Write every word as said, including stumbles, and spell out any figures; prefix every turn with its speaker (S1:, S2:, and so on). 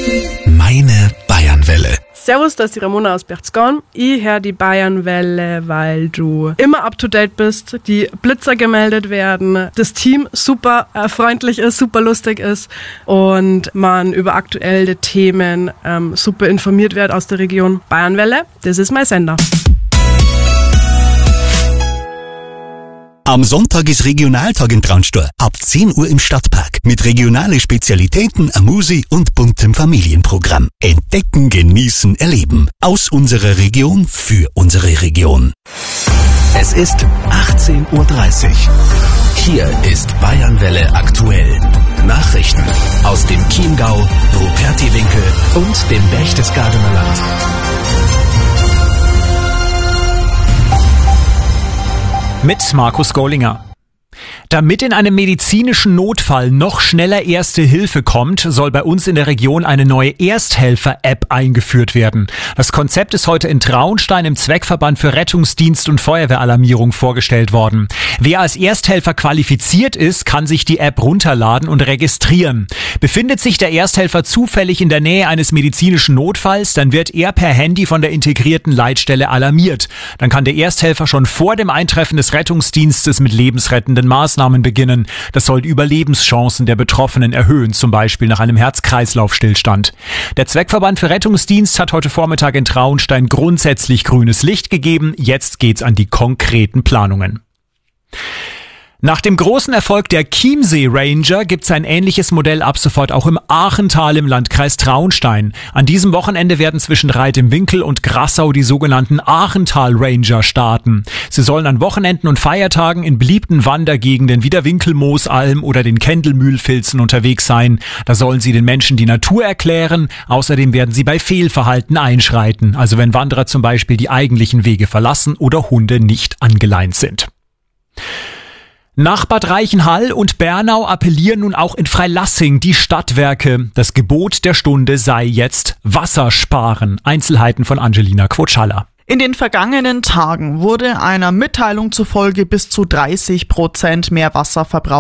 S1: Meine Bayernwelle.
S2: Servus, das ist die Ramona aus Berchtesgaden. Ich höre die Bayernwelle, weil du immer up to date bist, die Blitzer gemeldet werden, das Team super äh, freundlich ist, super lustig ist und man über aktuelle Themen ähm, super informiert wird aus der Region. Bayernwelle, das ist mein Sender.
S1: Am Sonntag ist Regionaltag in Traunstein. Ab zehn Uhr im Stadtpark. Mit regionale Spezialitäten, Amusi und buntem Familienprogramm. Entdecken, genießen, erleben. Aus unserer Region für unsere Region. Es ist achtzehn Uhr dreißig. Hier ist Bayernwelle aktuell. Nachrichten aus dem Chiemgau, Rupertiwinkel und dem Berchtesgadener Land.
S3: Mit Markus Gollinger. Damit in einem medizinischen Notfall noch schneller Erste Hilfe kommt, soll bei uns in der Region eine neue Ersthelfer-App eingeführt werden. Das Konzept ist heute in Traunstein im Zweckverband für Rettungsdienst und Feuerwehralarmierung vorgestellt worden. Wer als Ersthelfer qualifiziert ist, kann sich die App runterladen und registrieren. Befindet sich der Ersthelfer zufällig in der Nähe eines medizinischen Notfalls, dann wird er per Handy von der integrierten Leitstelle alarmiert. Dann kann der Ersthelfer schon vor dem Eintreffen des Rettungsdienstes mit lebensrettenden Maßnahmen beginnen. Das soll die Überlebenschancen der Betroffenen erhöhen, zum Beispiel nach einem Herz-Kreislauf-Stillstand. Der Zweckverband für Rettungsdienst hat heute Vormittag in Traunstein grundsätzlich grünes Licht gegeben. Jetzt geht's an die konkreten Planungen. Nach dem großen Erfolg der Chiemsee Ranger gibt's ein ähnliches Modell ab sofort auch im Aachental im Landkreis Traunstein. An diesem Wochenende werden zwischen Reit im Winkl und Grassau die sogenannten Aachental Ranger starten. Sie sollen an Wochenenden und Feiertagen in beliebten Wandergegenden wie der Winkelmoosalm oder den Kendelmühlfilzen unterwegs sein. Da sollen sie den Menschen die Natur erklären. Außerdem werden sie bei Fehlverhalten einschreiten, also wenn Wanderer zum Beispiel die eigentlichen Wege verlassen oder Hunde nicht angeleint sind. Nach Bad Reichenhall und Bernau appellieren nun auch in Freilassing die Stadtwerke. Das Gebot der Stunde sei jetzt Wasser sparen. Einzelheiten von Angelina Quotschalla.
S4: In den vergangenen Tagen wurde einer Mitteilung zufolge bis zu dreißig Prozent mehr Wasser verbraucht